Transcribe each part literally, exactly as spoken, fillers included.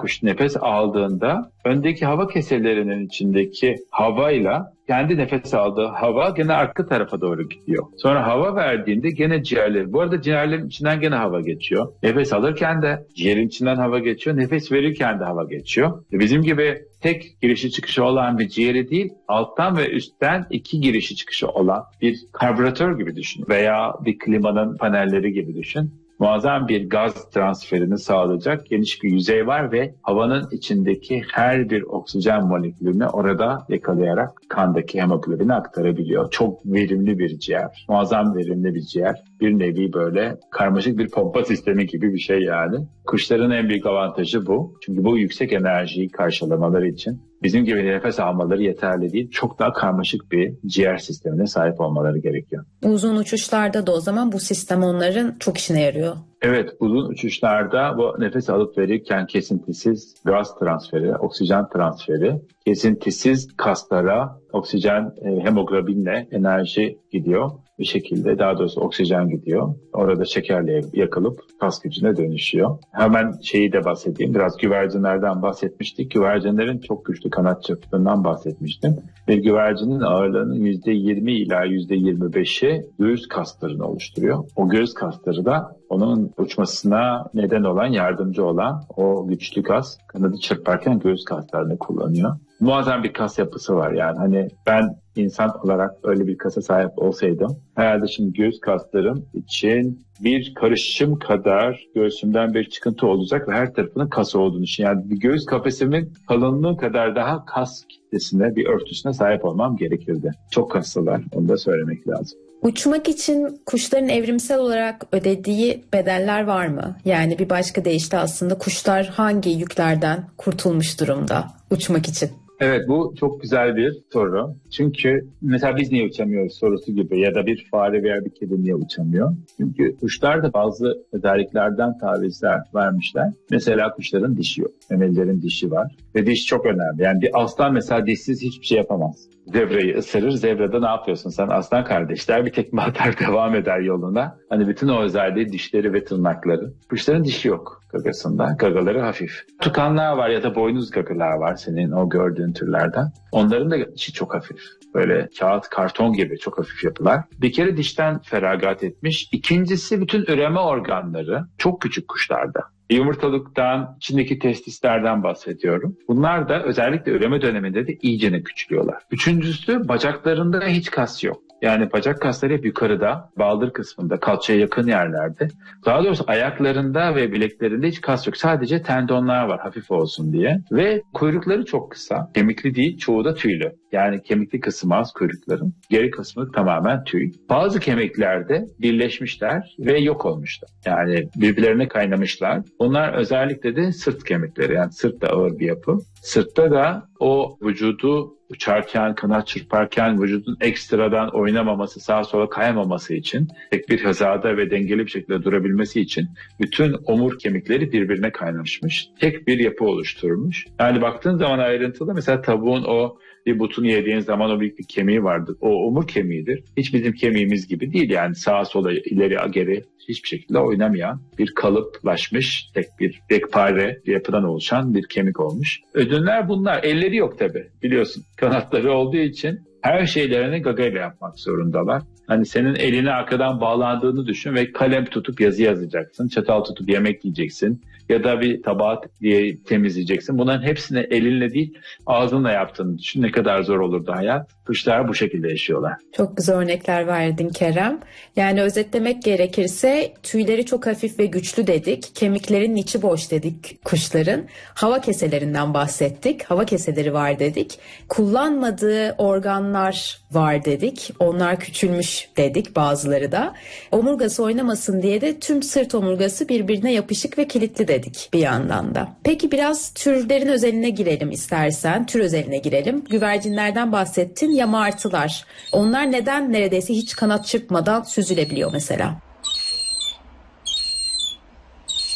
kuş nefes aldığında öndeki hava keselerinin içindeki havayla kendi nefes aldığı hava gene arka tarafa doğru gidiyor. Sonra hava verdiğinde gene ciğerleri. Bu arada ciğerlerin içinden gene hava geçiyor. Nefes alırken de ciğerin içinden hava geçiyor. Nefes verirken de hava geçiyor. Bizim gibi tek girişi çıkışı olan bir ciğeri değil, alttan ve üstten iki girişi çıkışı olan bir karbüratör gibi düşün. Veya bir klimanın panelleri gibi düşün. Muazzam bir gaz transferini sağlayacak geniş bir yüzey var ve havanın içindeki her bir oksijen molekülünü orada yakalayarak kandaki hemoglobini aktarabiliyor. Çok verimli bir ciğer, muazzam verimli bir ciğer. Bir nevi böyle karmaşık bir pompa sistemi gibi bir şey yani. Kuşların en büyük avantajı bu. Çünkü bu yüksek enerjiyi karşılamaları için bizim gibi nefes almaları yeterli değil. Çok daha karmaşık bir ciğer sistemine sahip olmaları gerekiyor. Uzun uçuşlarda da o zaman bu sistem onların çok işine yarıyor. Evet, uzun uçuşlarda bu nefes alıp verirken kesintisiz gaz transferi, oksijen transferi, kesintisiz kaslara oksijen, hemoglobinle enerji gidiyor. Bir şekilde daha doğrusu oksijen gidiyor. Orada şekerle yakılıp kas gücüne dönüşüyor. Hemen şeyi de bahsedeyim. Biraz güvercinlerden bahsetmiştik. Güvercinlerin çok güçlü kanat çırptığından bahsetmiştim. Bir güvercinin ağırlığının yüzde yirmi ila yüzde yirmi beşi göğüs kaslarını oluşturuyor. O göğüs kasları da onun uçmasına neden olan, yardımcı olan o güçlü kas, kanadı çırparken göğüs kaslarını kullanıyor. Muazzam bir kas yapısı var yani. Hani ben insan olarak öyle bir kasa sahip olsaydım herhalde şimdi göğüs kaslarım için bir karışım kadar göğsümden bir çıkıntı olacak ve her tarafının kas olduğunu düşün. Yani bir göğüs kafesimin kalınlığı kadar daha kas kitlesine, bir örtüsüne sahip olmam gerekirdi. Çok kaslılar, onu da söylemek lazım. Uçmak için kuşların evrimsel olarak ödediği bedeller var mı? Yani bir başka deyişle aslında kuşlar hangi yüklerden kurtulmuş durumda uçmak için? Evet, bu çok güzel bir soru. Çünkü mesela biz niye uçamıyoruz sorusu gibi ya da bir fare veya bir kedi niye uçamıyor? Çünkü kuşlar da bazı özelliklerden tavizler vermişler. Mesela kuşların dişi yok. Memelilerin dişi var. Ve diş çok önemli. Yani bir aslan mesela dişsiz hiçbir şey yapamaz. Zebrayı ısırır. Zebrada ne yapıyorsun sen? Aslan kardeşler bir tekme atar, devam eder yoluna. Hani bütün o özelliği dişleri ve tırnakları. Kuşların dişi yok gagasında. Gagaları hafif. Tukanlar var ya da boynuz gagalar var senin o gördüğün türlerden. Onların da dişi çok hafif. Böyle kağıt, karton gibi çok hafif yapılar. Bir kere dişten feragat etmiş. İkincisi bütün üreme organları çok küçük kuşlarda. Yumurtalıktan, içindeki testislerden bahsediyorum. Bunlar da özellikle üreme döneminde de iyicene küçülüyorlar. Üçüncüsü bacaklarında hiç kas yok. Yani bacak kasları hep yukarıda, baldır kısmında, kalçaya yakın yerlerde. Daha doğrusu ayaklarında ve bileklerinde hiç kas yok. Sadece tendonlar var hafif olsun diye. Ve kuyrukları çok kısa. Kemikli değil, çoğu da tüylü. Yani kemikli kısmı az kuyrukların. Geri kısmı tamamen tüy. Bazı kemiklerde birleşmişler ve yok olmuşlar. Yani birbirlerine kaynamışlar. Bunlar özellikle de sırt kemikleri. Yani sırt da ağır bir yapı. Sırtta da o vücudu uçarken, kanat çırparken vücudun ekstradan oynamaması, sağa sola kayamaması için, tek bir hizada ve dengeli bir şekilde durabilmesi için bütün omur kemikleri birbirine kaynaşmış. Tek bir yapı oluşturmuş. Yani baktığın zaman ayrıntılı mesela tavuğun o bir butunu yediğin zaman o büyük bir kemiği vardır. O omur kemiğidir. Hiç bizim kemiğimiz gibi değil yani sağa sola ileri geri hiçbir şekilde oynamayan bir kalıplaşmış tek bir yekpare bir yapıdan oluşan bir kemik olmuş. Ödünler bunlar. Elleri yok tabii biliyorsun. Kanatları olduğu için her şeylerini gagayla yapmak zorundalar. Hani senin eline arkadan bağlandığını düşün ve kalem tutup yazı yazacaksın. Çatal tutup yemek yiyeceksin. Ya da bir tabağı diye temizleyeceksin. Bunların hepsini elinle değil ağzınla yaptığını düşün. Ne kadar zor olurdu hayat. Kuşlar bu şekilde yaşıyorlar. Çok güzel örnekler verdin Kerem. Yani özetlemek gerekirse tüyleri çok hafif ve güçlü dedik. Kemiklerin içi boş dedik kuşların. Hava keselerinden bahsettik. Hava keseleri var dedik. Kullanmadığı organlar var dedik. Onlar küçülmüş dedik bazıları da. Omurgası oynamasın diye de tüm sırt omurgası birbirine yapışık ve kilitli dedik bir yandan da. Peki biraz türlerin özeline girelim istersen. Tür özeline girelim. Güvercinlerden bahsettin. Ya martılar. Onlar neden neredeyse hiç kanat çırpmadan süzülebiliyor mesela?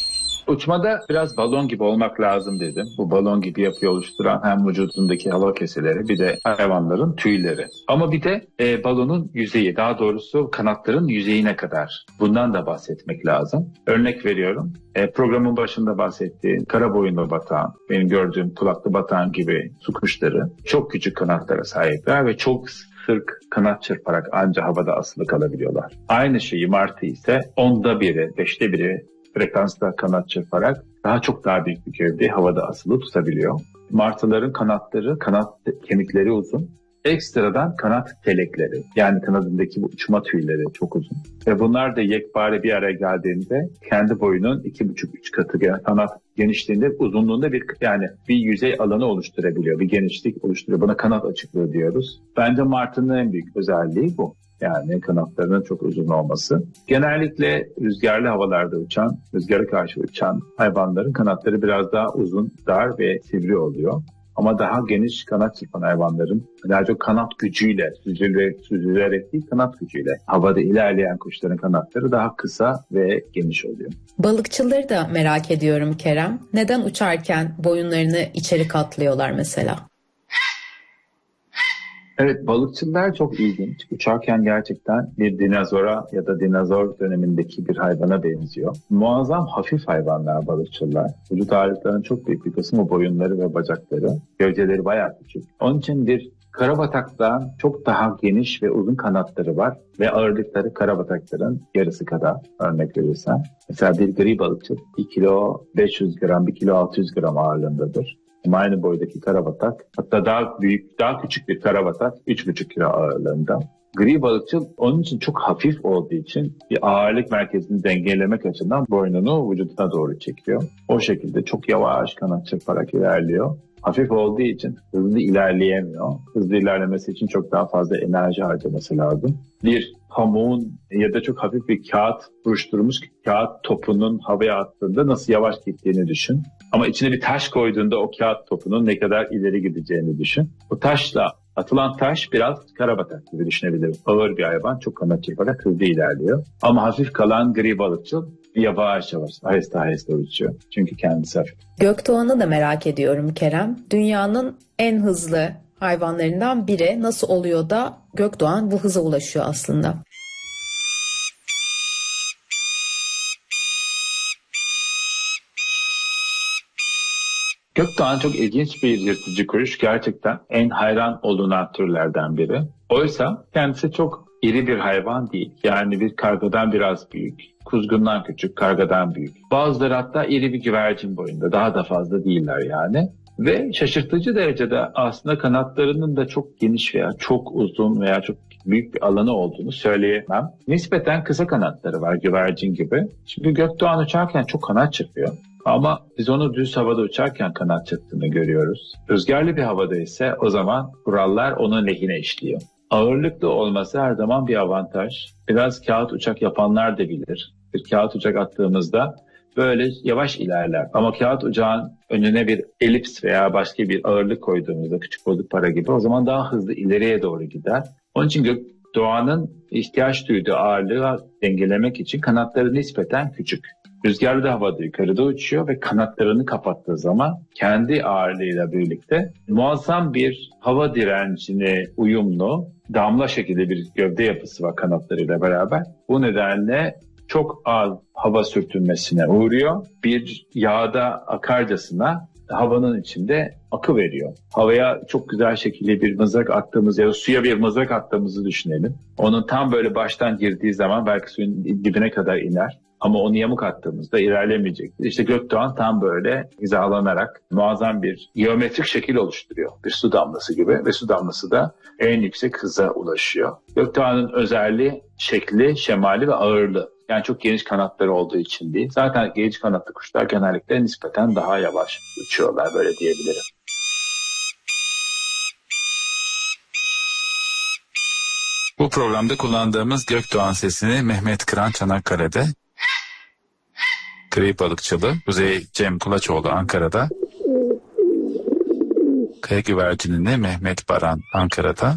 Uçmada biraz balon gibi olmak lazım dedim. Bu balon gibi yapıyı oluşturan hem vücudundaki hava keseleri bir de hayvanların tüyleri. Ama bir de e, balonun yüzeyi, daha doğrusu kanatların yüzeyine kadar. Bundan da bahsetmek lazım. Örnek veriyorum. E, programın başında bahsettiğim kara boyunlu batan, benim gördüğüm kulaklı batan gibi su kuşları çok küçük kanatlara sahipler ve çok sırk kanat çırparak ancak havada asılı kalabiliyorlar. Aynı şeyi martı ise onda biri, beşte biri frekansta kanat çırparak daha çok daha büyük bir gövdeyi havada asılı tutabiliyor. Martıların kanatları, kanat kemikleri uzun. Ekstradan kanat telekleri, yani kanadındaki bu uçma tüyleri çok uzun. Ve bunlar da yekpare bir araya geldiğinde kendi boyunun iki buçuk üç katı kanat genişliğinde, uzunluğunda bir yani bir yüzey alanı oluşturabiliyor, bir genişlik oluşturuyor. Buna kanat açıklığı diyoruz. Bence martının en büyük özelliği bu. Yani kanatlarının çok uzun olması. Genellikle rüzgarlı havalarda uçan, rüzgara karşı uçan hayvanların kanatları biraz daha uzun, dar ve sivri oluyor. Ama daha geniş kanat çırpan hayvanların daha çok kanat gücüyle, süzülerek, süzülerek değil kanat gücüyle havada ilerleyen kuşların kanatları daha kısa ve geniş oluyor. Balıkçıları da merak ediyorum Kerem. Neden uçarken boyunlarını içeri katlıyorlar mesela? Evet, balıkçılar çok ilginç. Uçarken gerçekten bir dinozora ya da dinozor dönemindeki bir hayvana benziyor. Muazzam hafif hayvanlar balıkçılar. Vücut ağırlıklarının çok büyük bir kısmı boyunları ve bacakları. Gövdeleri bayağı küçük. Onun için bir karabataktan çok daha geniş ve uzun kanatları var ve ağırlıkları karabatakların yarısı kadar, örnek verirsem. Mesela bir gri balıkçı bir kilo beş yüz gram, bir kilo altı yüz gram ağırlığındadır. Aynı boydaki karabatak, hatta daha büyük, daha küçük bir karabatak üç buçuk kilo ağırlığında. Gri balıkçı onun için çok hafif olduğu için bir ağırlık merkezini dengelemek açısından boynunu vücuduna doğru çekiyor. O şekilde çok yavaş kanat çırparak ilerliyor. Hafif olduğu için hızlı ilerleyemiyor. Hızlı ilerlemesi için çok daha fazla enerji harcaması lazım. Bir pamuğun ya da çok hafif bir kağıt, buruşturulmuş kağıt topunun havaya attığında nasıl yavaş gittiğini düşün. Ama içine bir taş koyduğunda o kağıt topunun ne kadar ileri gideceğini düşün. O taşla atılan taş biraz karabatak gibi düşünebiliriz. Ağır bir hayvan, çok kanat çırparak hızlı ilerliyor. Ama hafif kalan gri balıkçı yavaş yavaş, aheste aheste uçuyor. Çünkü kendisi hafif. Gökdoğan'ı da merak ediyorum Kerem. Dünyanın en hızlı hayvanlarından biri. Nasıl oluyor da Gökdoğan bu hıza ulaşıyor aslında? Gökdoğan çok ilginç bir yırtıcı kuş. Gerçekten en hayran olunan türlerden biri. Oysa kendisi çok iri bir hayvan değil. Yani bir kargadan biraz büyük. Kuzgundan küçük, kargadan büyük. Bazıları hatta iri bir güvercin boyunda. Daha da fazla değiller yani. Ve şaşırtıcı derecede aslında kanatlarının da çok geniş veya çok uzun veya çok büyük bir alanı olduğunu söyleyemem. Nispeten kısa kanatları var güvercin gibi. Çünkü Gökdoğan uçarken çok kanat çırpıyor. Ama biz onu düz havada uçarken kanat çırptığını görüyoruz. Rüzgarlı bir havada ise o zaman kurallar onun lehine işliyor. Ağırlıklı olması her zaman bir avantaj. Biraz kağıt uçak yapanlar da bilir. Bir kağıt uçak attığımızda böyle yavaş ilerler. Ama kağıt uçağın önüne bir elips veya başka bir ağırlık koyduğumuzda, küçük bozuk para gibi, o zaman daha hızlı ileriye doğru gider. Onun için Gökdoğan'ın ihtiyaç duyduğu ağırlığı dengelemek için kanatları nispeten küçük. Rüzgarlı havada yukarıda uçuyor ve kanatlarını kapattığı zaman kendi ağırlığıyla birlikte muazzam bir hava direncine uyumlu damla şekilde bir gövde yapısı var kanatlarıyla beraber. Bu nedenle çok az hava sürtünmesine uğruyor. Bir yağda akarcasına havanın içinde akı veriyor. Havaya çok güzel şekilde bir mızrak attığımız ya da suya bir mızrak attığımızı düşünelim. Onun tam böyle baştan girdiği zaman belki suyun dibine kadar iner. Ama onu yamuk attığımızda ilerlemeyecektir. İşte Gökdoğan tam böyle hizalanarak muazzam bir geometrik şekil oluşturuyor. Bir su damlası gibi ve su damlası da en yüksek hıza ulaşıyor. Gökdoğan'ın özelliği şekli, şemali ve ağırlığı. Yani çok geniş kanatları olduğu için değil. Zaten geniş kanatlı kuşlar genellikle nispeten daha yavaş uçuyorlar, böyle diyebilirim. Bu programda kullandığımız Gökdoğan sesini Mehmet Kıran Çanakkale'de, Gri Balıkçılı Kuzey Cem Kulaçoğlu Ankara'da, Kaya Güvercinini Mehmet Baran Ankara'da,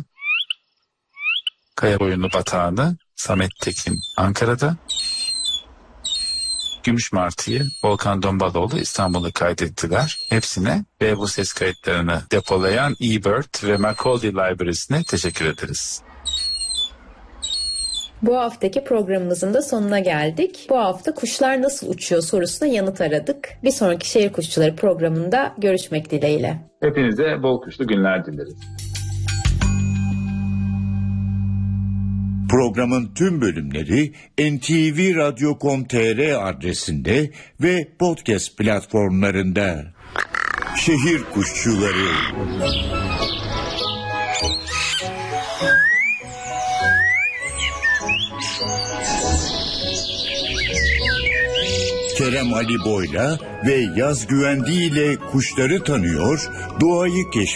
Kaya Boyunlu Batağını Samet Tekin Ankara'da, gümüş martıyı Volkan Dombaloğlu İstanbul'da kaydettiler. Hepsine ve bu ses kayıtlarını depolayan eBird ve Macaulay Library'sine teşekkür ederiz. Bu haftaki programımızın da sonuna geldik. Bu hafta kuşlar nasıl uçuyor sorusuna yanıt aradık. Bir sonraki Şehir Kuşçuları programında görüşmek dileğiyle. Hepinize bol kuşlu günler dileriz. Programın tüm bölümleri en te ve radyo nokta com nokta tr adresinde ve podcast platformlarında. Şehir Kuşçuları. Kerem Ali Boyla ve Yaz Güvendi ile kuşları tanıyor, doğayı keşfediyor.